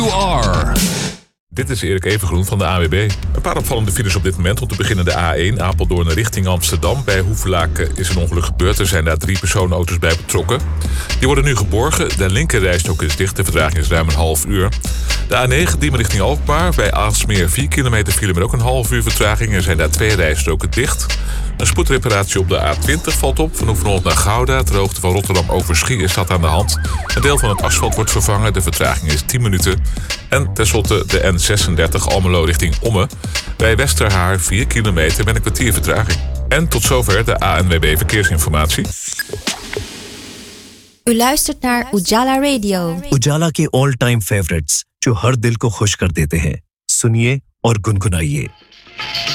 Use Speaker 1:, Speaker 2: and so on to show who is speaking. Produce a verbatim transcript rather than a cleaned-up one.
Speaker 1: you are.
Speaker 2: Dit is Erik Evengroen van de A N W B. Een paar opvallende files op dit moment. Om te beginnen de A één, Apeldoorn richting Amsterdam. Bij Hoevelaken is een ongeluk gebeurd. Er zijn daar drie personenauto's bij betrokken. Die worden nu geborgen. De linkerrijstrook is dicht. De vertraging is ruim een half uur. De A negen, Diemen richting Alkmaar. Bij Aalsmeer vier kilometer file met ook een half uur vertraging. Er zijn daar twee rijstroken dicht. Een spoedreparatie op de A twintig valt op. Van Oefenholt naar Gouda. Ter hoogte van Rotterdam Overschie is dat aan de hand. Een deel van het asfalt wordt vervangen. De vertraging is tien minuten. En tenslotte de N zesendertig Almelo richting Ommen. Bij Westerhaar vier kilometer met een kwartier vertraging. En tot zover de A N W B Verkeersinformatie.
Speaker 3: U luistert naar Ujala Radio.
Speaker 4: Ujala के all-time favorites जो हर दिल को खुश कर देते हैं. सुनिए और गुनगुनाइए.